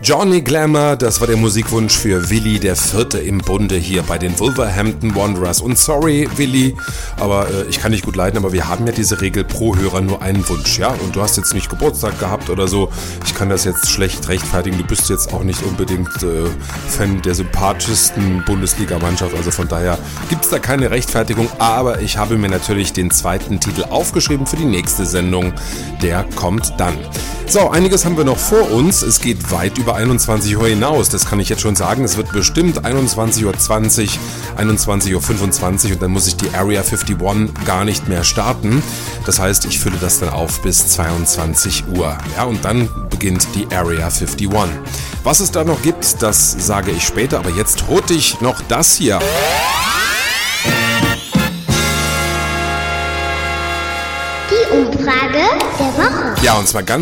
Johnny Glamour, das war der Musikwunsch für Willi, der Vierte im Bunde hier bei den Wolverhampton Wanderers. Und sorry, Willi, aber ich kann dich gut leiden, aber wir haben ja diese Regel pro Hörer nur einen Wunsch, ja? Und du hast jetzt nicht Geburtstag gehabt oder so. Ich kann das jetzt schlecht rechtfertigen. Du bist jetzt auch nicht unbedingt Fan der sympathischsten Bundesligamannschaft. Also von daher gibt es da keine Rechtfertigung. Aber ich habe mir natürlich den zweiten Titel aufgeschrieben für die nächste Sendung. Der kommt dann. So, einiges haben wir noch vor uns. Es geht weit über 21 Uhr hinaus. Das kann ich jetzt schon sagen. Es wird bestimmt 21.20 Uhr, 21.25 Uhr und dann muss ich die Area 51 gar nicht mehr starten. Das heißt, ich fülle das dann auf bis 22 Uhr. Ja, und dann beginnt die Area 51. Was es da noch gibt, das sage ich später. Aber jetzt holte ich noch das hier. Die Umfrage der Woche. Ja, und zwar ganz